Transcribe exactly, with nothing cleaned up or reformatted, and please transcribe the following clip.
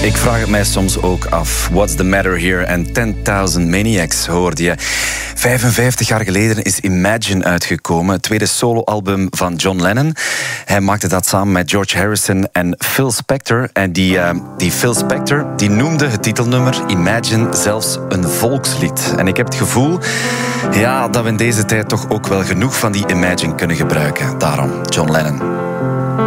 Ik vraag het mij soms ook af. What's the matter here? En ten thousand Maniacs hoorde je. vijfenvijftig jaar geleden is Imagine uitgekomen. Het tweede soloalbum van John Lennon. Hij maakte dat samen met George Harrison en Phil Spector. En die, uh, die Phil Spector die noemde het titelnummer Imagine zelfs een volkslied. En ik heb het gevoel ja, dat we in deze tijd toch ook wel genoeg van die Imagine kunnen gebruiken. Daarom John Lennon.